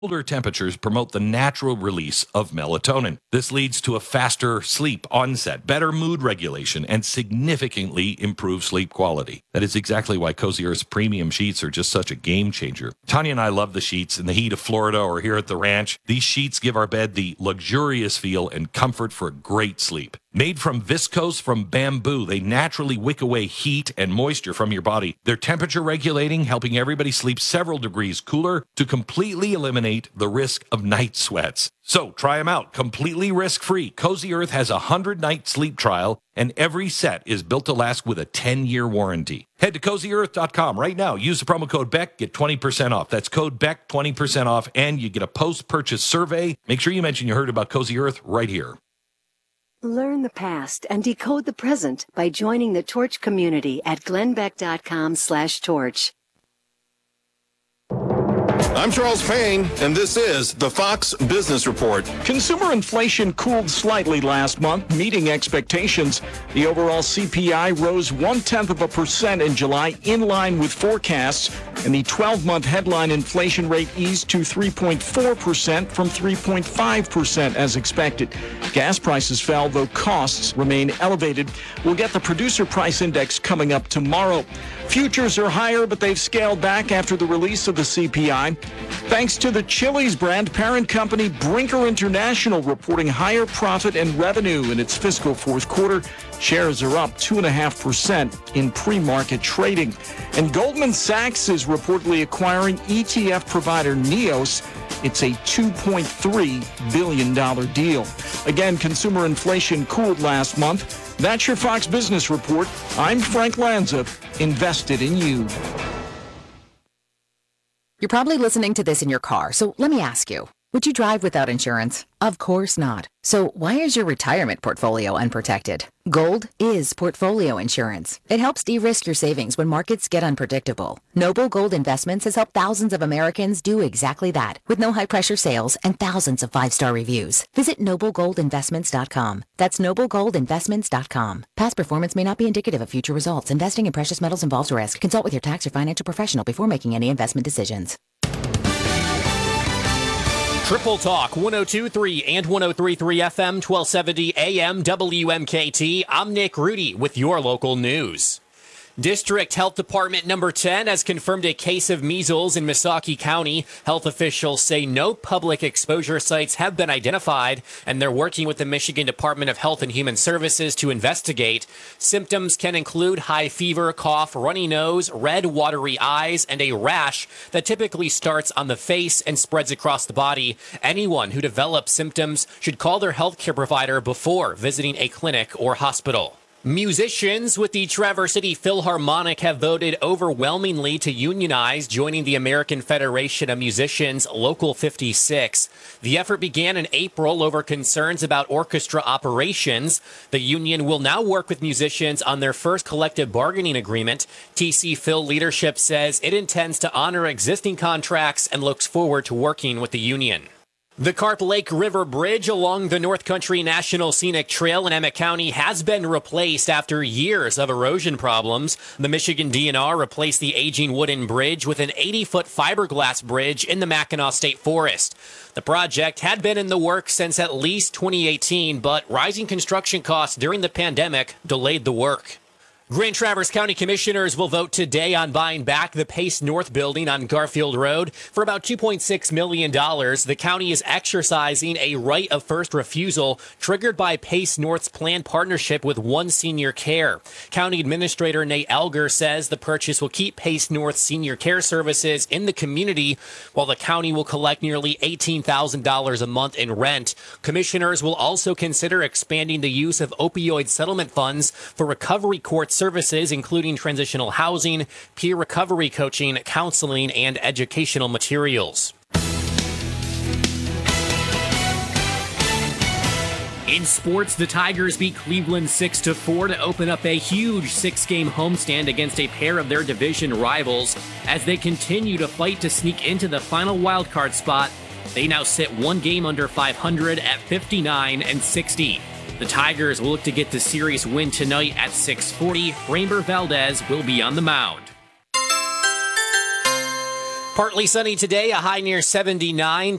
Colder temperatures promote the natural release of melatonin. This leads to a faster sleep onset, better mood regulation, and significantly improved sleep quality. That is exactly why Cozy Earth's premium sheets are just such a game changer. Tanya and I love the sheets in the heat of Florida or here at the ranch. These sheets give our bed the luxurious feel and comfort for a great sleep. Made from viscose from bamboo, they naturally wick away heat and moisture from your body. They're temperature regulating, helping everybody sleep several degrees cooler to completely eliminate the risk of night sweats. So try them out completely risk-free. Cozy Earth has a 100-night sleep trial, and every set is built to last with a 10-year warranty. Head to CozyEarth.com right now. Use the promo code BECK, get 20% off. That's code BECK, 20% off, and you get a post-purchase survey. Make sure you mention you heard about Cozy Earth right here. Learn the past and decode the present by joining the Torch community at glennbeck.com/torch. I'm Charles Payne, and this is the Fox Business Report. Consumer inflation cooled slightly last month, meeting expectations. The overall CPI rose 0.1% in July, in line with forecasts, and the 12-month headline inflation rate eased to 3.4% from 3.5% as expected. Gas prices fell, though costs remain elevated. We'll get the producer price index coming up tomorrow. Futures are higher, but they've scaled back after the release of the CPI. Thanks to the Chili's brand, parent company Brinker International reporting higher profit and revenue in its fiscal fourth quarter. Shares are up 2.5% in pre-market trading. And Goldman Sachs is reportedly acquiring ETF provider Neos. It's a $2.3 billion deal. Again, consumer inflation cooled last month. That's your Fox Business Report. I'm Frank Lanza, invested in you. You're probably listening to this in your car, so let me ask you, would you drive without insurance? Of course not. So why is your retirement portfolio unprotected? Gold is portfolio insurance. It helps de-risk your savings when markets get unpredictable. Noble Gold Investments has helped thousands of Americans do exactly that, with no high-pressure sales and thousands of 5-star reviews. Visit noblegoldinvestments.com. That's noblegoldinvestments.com. Past performance may not be indicative of future results. Investing in precious metals involves risk. Consult with your tax or financial professional before making any investment decisions. Triple Talk 102.3 and 103.3 FM, 1270 AM WMKT. I'm Nick Rudy with your local news. District Health Department number 10 has confirmed a case of measles in Missaukee County. Health officials say no public exposure sites have been identified, and they're working with the Michigan Department of Health and Human Services to investigate. Symptoms can include high fever, cough, runny nose, red, watery eyes, and a rash that typically starts on the face and spreads across the body. Anyone who develops symptoms should call their healthcare provider before visiting a clinic or hospital. Musicians with the Traverse City Philharmonic have voted overwhelmingly to unionize, joining the American Federation of Musicians Local 56. The effort began in April over concerns about orchestra operations. The union will now work with musicians on their first collective bargaining agreement. TC Phil leadership says it intends to honor existing contracts and looks forward to working with the union. The Carp Lake River Bridge along the North Country National Scenic Trail in Emmett County has been replaced after years of erosion problems. The Michigan DNR replaced the aging wooden bridge with an 80-foot fiberglass bridge in the Mackinac State Forest. The project had been in the works since at least 2018, but rising construction costs during the pandemic delayed the work. Grand Traverse County Commissioners will vote today on buying back the Pace North building on Garfield Road for about $2.6 million. The county is exercising a right of first refusal triggered by Pace North's planned partnership with One Senior Care. County Administrator Nate Elger says the purchase will keep Pace North's senior care services in the community, while the county will collect nearly $18,000 a month in rent. Commissioners will also consider expanding the use of opioid settlement funds for recovery court services, including transitional housing, peer recovery coaching, counseling, and educational materials. In sports, the Tigers beat Cleveland 6-4 to open up a huge 6-game homestand against a pair of their division rivals. As they continue to fight to sneak into the final wildcard spot, they now sit one game under 500 at 59-60. The Tigers will look to get the series win tonight at 6:40. Framber Valdez will be on the mound. Partly sunny today, a high near 79.